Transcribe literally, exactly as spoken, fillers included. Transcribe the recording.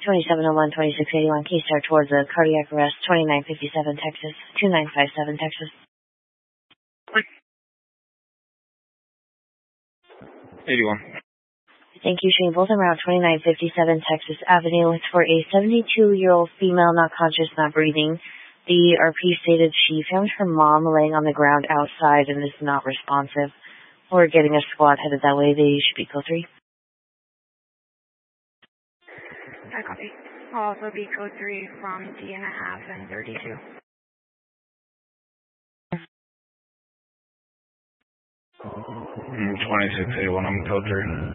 twenty-seven oh one, twenty-six eighty-one, Keystar towards a cardiac arrest, twenty-nine fifty-seven, Texas, two nine five seven, Texas. eighty-one. Thank you, Shane Bolton, Route twenty-nine fifty-seven, Texas Avenue. It's for a seventy-two-year-old female, not conscious, not breathing. The R P stated she found her mom laying on the ground outside and is not responsive. We're getting a squad headed that way. They should be code three. I copy. I'll also be code three from D and a half and thirty-two. twenty-six eighty-one, I'm code three.